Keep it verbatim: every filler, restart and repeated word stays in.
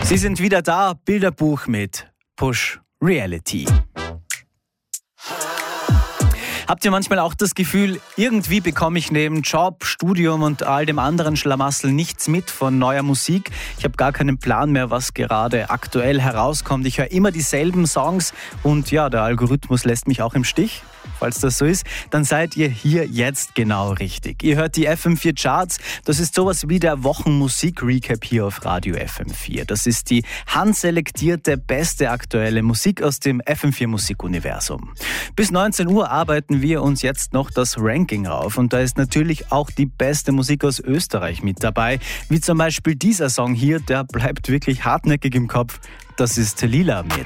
Sie sind wieder da, Bilderbuch mit Push Reality. Habt ihr manchmal auch das Gefühl, irgendwie bekomme ich neben Job, Studium und all dem anderen Schlamassel nichts mit von neuer Musik? Ich habe gar keinen Plan mehr, was gerade aktuell herauskommt. Ich höre immer dieselben Songs und ja, der Algorithmus lässt mich auch im Stich. Falls das so ist, dann seid ihr hier jetzt genau richtig. Ihr hört die F M vier Charts. Das ist sowas wie der Wochenmusik-Recap hier auf Radio F M vier. Das ist die handselektierte, beste aktuelle Musik aus dem F M vier Musikuniversum. Bis neunzehn Uhr arbeiten wir uns jetzt noch das Ranking rauf. Und da ist natürlich auch die beste Musik aus Österreich mit dabei. Wie zum Beispiel dieser Song hier, der bleibt wirklich hartnäckig im Kopf. Das ist Lila mit